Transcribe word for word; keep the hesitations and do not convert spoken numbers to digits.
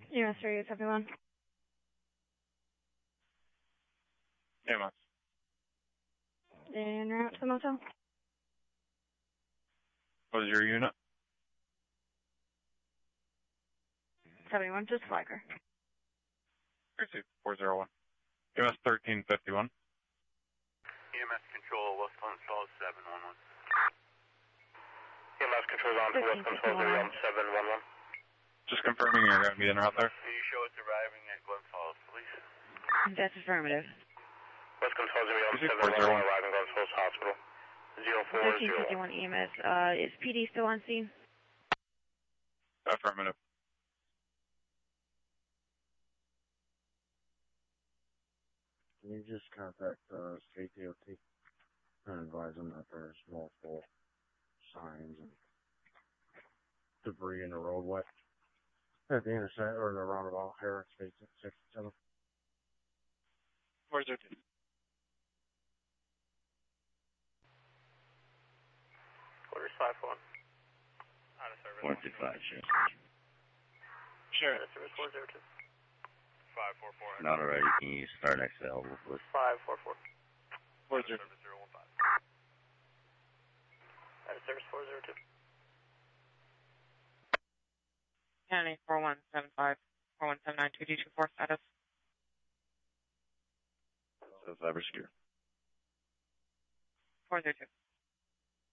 E M S thirty-eight seventy-one. E M S. And route to the motel. What is your unit? seventy-one, just Flagger. Receive four zero one. E M S thirteen fifty-one. E M S control, West Control seven one one. E M S control on to West Control seven one one. Just confirming you're going to be en route there. Can you show us arriving at Glen Falls, please? That's affirmative. West Control seven one one arriving Glen Falls Hospital. zero four zero one. thirteen fifty-one E M S. Uh, is P D still on scene? Affirmative. Can you just contact uh, State D O T and advise them that there's multiple signs and debris in the roadway at the intersection or the roundabout here at State sixty-seven? Where's it? Quarters five one. Out of service. one two five, sure. Sure. Out of service four zero two. five four four. Not already. Can you start next available, please? five four four. Where's it? Service zero one five. Out of service four zero two. County four one seven five, four one seven nine two D two four status. So cyber secure. four zero two.